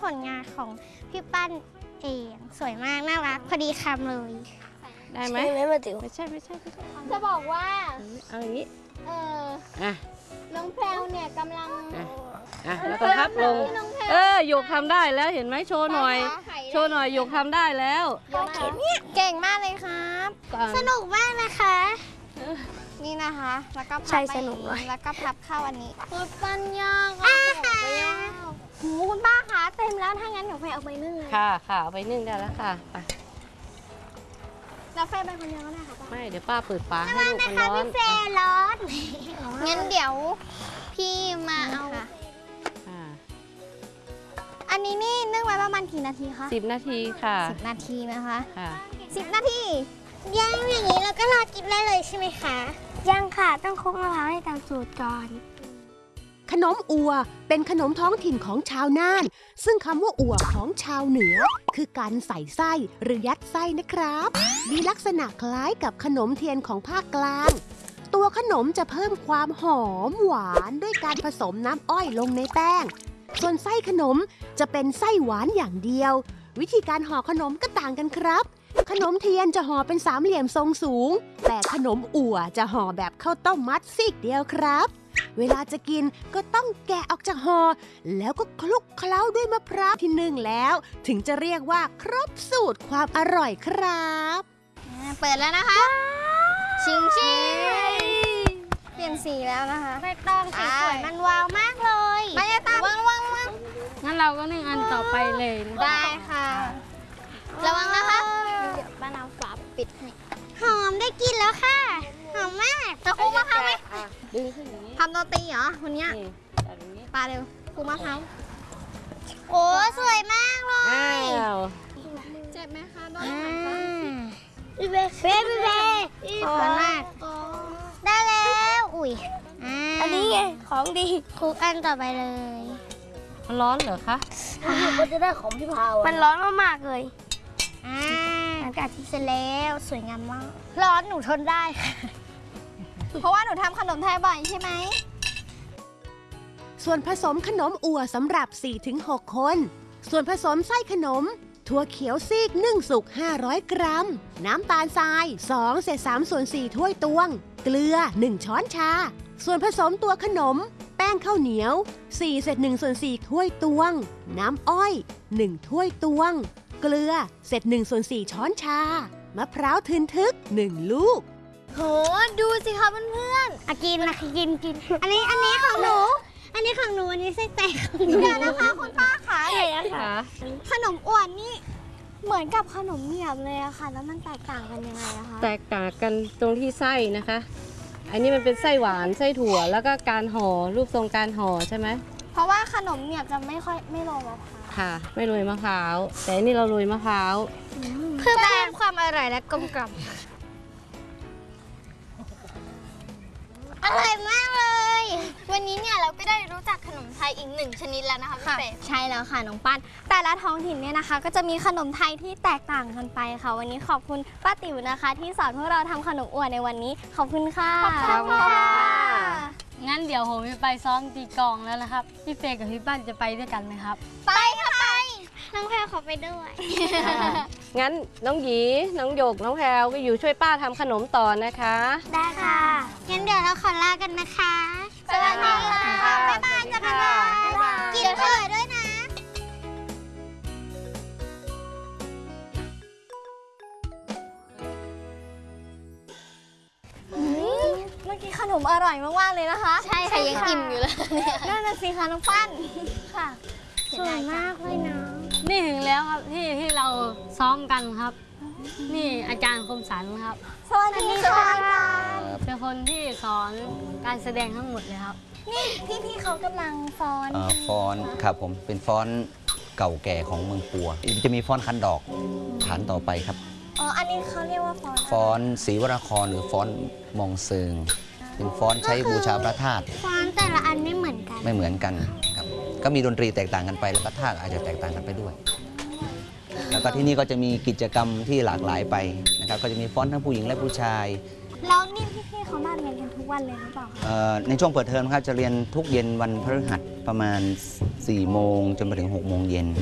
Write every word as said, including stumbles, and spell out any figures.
ผลงานของพี่ปั้นเองสวยมากน่ารักพอดีคำเลยได้ไหมไม่มาติวไม่ใช่ไม่ใช่จะบอกว่าเอาอย่างนี้เอออ่ะน้องแพรวเนี่ยกำลังอ่ะแล้วก็พับลงเออหยกทำได้แล้วเห็นไหมโชว์หน่อยโชว์หน่อยหยกทำได้แล้วเก่งมากเลยครับสนุกมากนะคะนี่นะคะแล้วก็พับไปแล้วก็พับเข้าอันนี้คือปั้นยากอ่ะหูคุณป้าคะเต็มแล้วถ้างั้นเดี๋ยวแพรเอาไปนึ่งเลยค่ะค่ะเอาไปนึ่งได้แล้วค่ะไปแล้วแฟไปคนเดียวก็ได้ค่ะไม่เดี๋ยวป้าเปิดฝาให้ลูกมันร้อนพี่เฟรร้อนงั้นเดี๋ยวพี่มาเอาอันนี้นี่นึ่งไว้ประมาณกี่นาทีคะสิบนาทีค่ะสิบนาทีนะคะค่ะสิบนาทีย่างอย่างนี้แล้วก็รอกินได้เลยใช่ไหมคะย่างค่ะต้องคลุกมะพร้าวให้ตามสูตรก่อนขนมอัวเป็นขนมท้องถิ่นของชาวน่านซึ่งคำว่าอัวของชาวเหนือคือการใส่ไส้หรือยัดไส้นะครับมีลักษณะคล้ายกับขนมเทียนของภาคกลางตัวขนมจะเพิ่มความหอมหวานด้วยการผสมน้ำอ้อยลงในแป้งส่วนไส้ขนมจะเป็นไส้หวานอย่างเดียววิธีการห่อขนมก็ต่างกันครับขนมเทียนจะห่อเป็นสามเหลี่ยมทรงสูงแต่ขนมอั่วจะห่อแบบข้าวต้มมัดซีกเดียวครับเวลาจะกินก็ต้องแกะออกจากห่อแล้วก็คลุกเคล้าด้วยมะพร้าวที่นึ่งแล้วถึงจะเรียกว่าครบสูตรความอร่อยครับเปิดแล้วนะคะชิงชิงเปลี่ยนสีแล้วนะคะใบตองสีสวยมันวาวมากเลยใบตองว่างว่างว่างงั้นเราก็นึ่งอันต่อไปเลยได้ค่ะระวังนะคะเดี๋ยวป้าน้ำฝาปิดให้หอมได้กินแล้วค่ะหอมมากจะคุกมะพร้าวไหมดึงขึ้นอย่างนี้ทำโรตีเหรอวันนี้ปลาเร็วคุกมะพร้าวโอ้สวยมากเลยเจ็บไหมคะโดนไหมคะพี่เบ้พี่เบ้สวยมากได้แล้วอุ้ยอันนี้ไงของดีคุกอันต่อไปเลยมันร้อนเหรอคะก็จะได้ของพี่พาวมันร้อนมากๆเลยอ่าอากาศที่เสร็จแล้วสวยงามมากร้อนหนูทนได้ค่ะเพราะว่าหนูทำขนมไทยบ่อยใช่ไหมส่วนผสมขนมอั่วสำหรับ สี่ถึงหก คนส่วนผสมไส้ขนมถั่วเขียวซีกนึ่งสุกห้าร้อยกรัมน้ำตาลทรายสองเศษสามส่วนสี่ถ้วยตวงเกลือหนึ่งช้อนชาส่วนผสมตัวขนมแป้งข้าวเหนียวสี่เศษหนึ่งส่วนสี่ถ้วยตวงน้ำอ้อยหนึ่งถ้วยตวงเกลือเศษหนึ่งส่วนสี่ช้อนชามะพร้าวทึนทึกหนึ่งลูกโหดูสิคะเพื่อนๆอ่ะกินนะกินกินอันนี้อันนี้ของหนูอันนี้ของหนูอันนี้ไส้แตกของหนูนะคะคุณป้าค่ะอะไรนะคะขนมอ้วนนี่เหมือนกับขนมเหนียบเลยอะค่ะแล้วมันแตกต่างกันยังไงอะคะแตกต่างกันตรงที่ไส้นะคะอันนี้มันเป็นไส้หวานไส้ถั่วแล้วก็การห่อรูปทรงการห่อใช่ไหมเพราะว่าขนมเหนียบจะไม่ค่อยไม่โรยมะพร้าวค่ะไม่โรยมะพร้าวแต่อันนี้เราโรยมะพร้าวเพื่อเพิ่มความอร่อยและกลมกล่อมอร่อยมากเลยวันนี้เนี่ยเราก็ได้รู้จักขนมไทยอีกหนึ่งชนิดแล้วนะคะพี่เป๊ใช่แล้วค่ะน้องปั้นแต่ละท้องถิ่นเนี่ยนะคะก็จะมีขนมไทยที่แตกต่างกันไปค่ะวันนี้ขอบคุณป้าติ๋วนะคะที่สอนพวกเราทำขนมอั่วในวันนี้ขอบคุณค่ะขอบคุณค่ะงั้นเดี๋ยวผมจะไปซ้อมตีกลองแล้วนะครับพี่เฟย์กับพี่ปั้นจะไปด้วยกันไหมครับไปค่ะไปน้องแพรวขอไปด้วยงั้นน้องหยีน้องหยกน้องแพรวก็อยู่ช่วยป้าทำขนมต่อนะคะได้ค่ะงั้นเดี๋ยวเราขอลากันนะคะสวัสดีค่ะบ๊ายบายจ้ะบ๊ายบายกินเผื่อด้วยนะเมื่อกี้ขนมอร่อยมากๆเลยนะคะใช่ค่ะยังอิ่มอยู่เลยนั่นน่ะสิคะน้องปั้นค่ะสวยมากเลยนะนี่ถึงแล้วครับที่ที่เราซ้อมกันครับนี่อาจารย์คมสันครับสวัสดีค่ะเป็นคนที่สอนการแสดงทั้งหมดเลยครับนี่พี่ๆเขากำลังฟ้อนฟ้อนครับผมเป็นฟ้อนเก่าแก่ของเมืองปัวจะมีฟ้อนคันดอกฐานต่อไปครับอ๋ออันนี้เขาเรียกว่าฟ้อนฟ้อนศรีวราครหรือฟ้อนมองเซิงเป็นฟ้อนใช้บูชาพระธาตุฟ้อนแต่ละอันไม่เหมือนกันไม่เหมือนกันครับก็มีดนตรีแตกต่างกันไปแล้วก็ท่าอาจจะแตกต่างกันไปด้วยแล้วก็ที่นี่ก็จะมีกิจกรรมที่หลากหลายไปนะครับก็จะมีฟ้อนทั้งผู้หญิงและผู้ชายแล้วนี่พี่ๆเขามาเรียนกันทุกวันเลยหรือเปล่าในช่วงเปิดเทอมครับจะเรียนทุกเย็นวันพฤหัสประมาณสี่โมงจนไปถึงหกโมงเย็น